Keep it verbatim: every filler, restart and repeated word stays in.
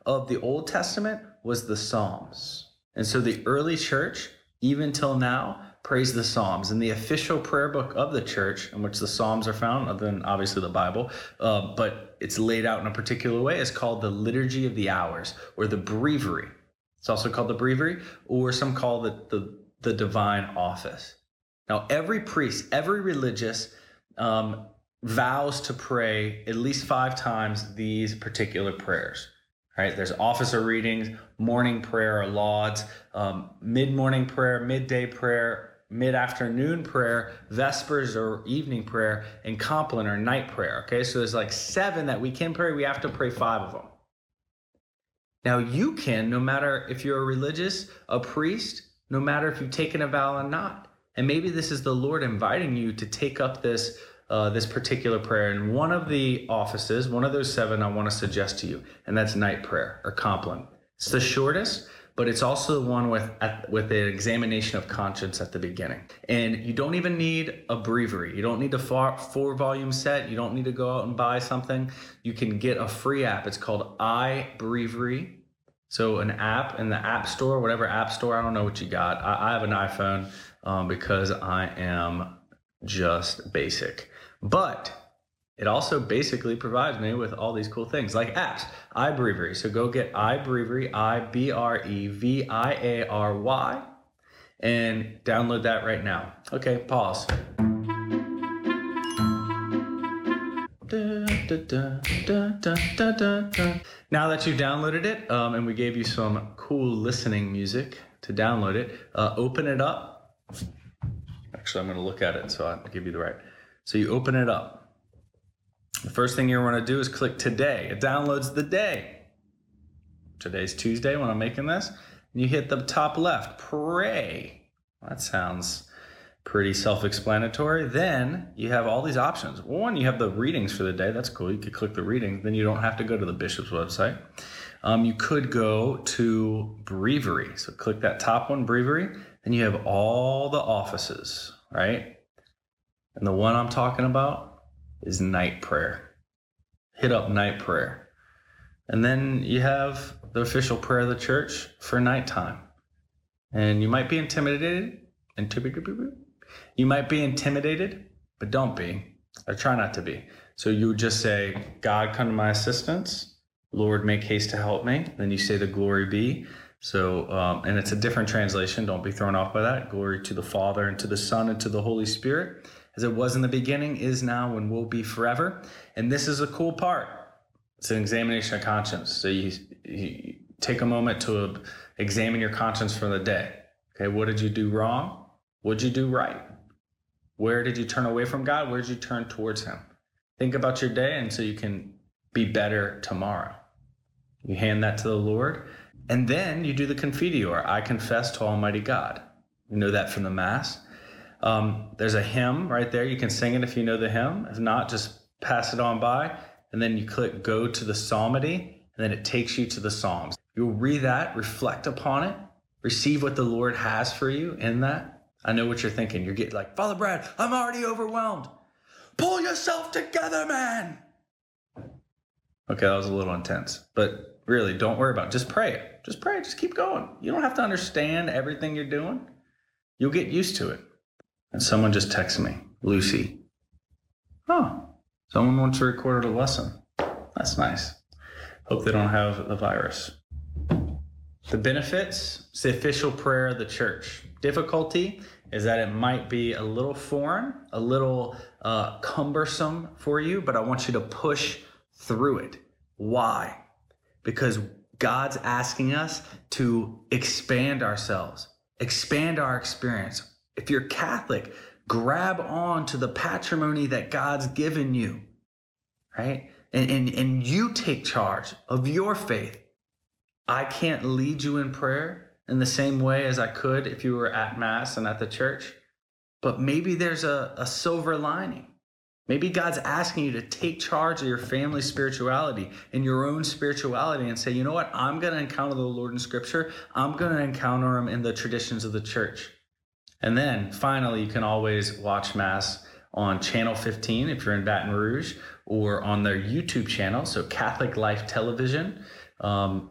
of the Old Testament was the Psalms. And so the early church, even till now, prays the Psalms. And the official prayer book of the church, in which the Psalms are found, other than obviously the Bible, uh, but it's laid out in a particular way, is called the Liturgy of the Hours, or the Breviary. It's also called the Breviary, or some call it the, the Divine Office. Now, every priest, every religious um, vows to pray at least five times these particular prayers. Right? There's officer readings, morning prayer or lauds, um, mid-morning prayer, midday prayer, mid-afternoon prayer, vespers or evening prayer, and compline or night prayer. Okay, so there's like seven that we can pray. We have to pray five of them. Now you can, no matter if you're a religious, a priest, no matter if you've taken a vow or not. And maybe this is the Lord inviting you to take up this Uh, this particular prayer. And one of the offices, one of those seven, I want to suggest to you, and that's night prayer or compline. It's the shortest, but it's also the one with at, with an examination of conscience at the beginning. And you don't even need a breviary. You don't need a four, four volume set. You don't need to go out and buy something. You can get a free app. It's called iBreviary. So an app in the App Store, whatever App Store, I don't know what you got. I, I have an iPhone um, because I am just basic. But it also basically provides me with all these cool things like apps, iBreviary. So go get iBreviary, I B R E V I A R Y, and download that right now. Okay, pause. Da, da, da, da, da, da, da, da. Now that you've downloaded it, um, and we gave you some cool listening music to download it, uh, open it up. Actually, I'm going to look at it so I can give you the right. So you open it up. The first thing you want to do is click today. It downloads the day. Today's Tuesday when I'm making this. And you hit the top left, pray. That sounds pretty self-explanatory. Then you have all these options. One, you have the readings for the day. That's cool. You could click the reading. Then you don't have to go to the bishop's website. Um, you could go to Breviary. So click that top one, Breviary. Then you have all the offices, right? And the one I'm talking about is night prayer. Hit up night prayer. And then you have the official prayer of the church for nighttime. And you might be intimidated. Intimidated. You might be intimidated, but don't be. Or try not to be. So you would just say, God, come to my assistance. Lord, make haste to help me. Then you say the glory be. So, um, and it's a different translation. Don't be thrown off by that. Glory to the Father and to the Son and to the Holy Spirit, as it was in the beginning, is now, and will be forever. And this is a cool part. It's an examination of conscience. So you, you take a moment to examine your conscience for the day. Okay, what did you do wrong? What did you do right? Where did you turn away from God? Where did you turn towards him? Think about your day, and so you can be better tomorrow. You hand that to the Lord, and then you do the Confiteor. I confess to Almighty God. You know that from the Mass. Um, there's a hymn right there. You can sing it if you know the hymn. If not, just pass it on by. And then you click go to the psalmody, and then it takes you to the Psalms. You'll read that, reflect upon it, receive what the Lord has for you in that. I know what you're thinking. You're getting like, Father Brad, I'm already overwhelmed. Pull yourself together, man. Okay, that was a little intense. But really, don't worry about it. Just pray it. Just pray it. Just keep going. You don't have to understand everything you're doing. You'll get used to it. And someone just texted me, Lucy. Oh, someone wants to record a lesson. That's nice. Hope they don't have the virus. The benefits, it's the official prayer of the church. Difficulty is that it might be a little foreign, a little uh, cumbersome for you, but I want you to push through it. Why? Because God's asking us to expand ourselves, expand our experience. If you're Catholic, grab on to the patrimony that God's given you, right? And, and, and you take charge of your faith. I can't lead you in prayer in the same way as I could if you were at Mass and at the church, but maybe there's a, a silver lining. Maybe God's asking you to take charge of your family's spirituality and your own spirituality and say, you know what? I'm going to encounter the Lord in Scripture. I'm going to encounter him in the traditions of the church. And then finally, you can always watch Mass on Channel fifteen if you're in Baton Rouge, or on their YouTube channel, so Catholic Life Television. Um,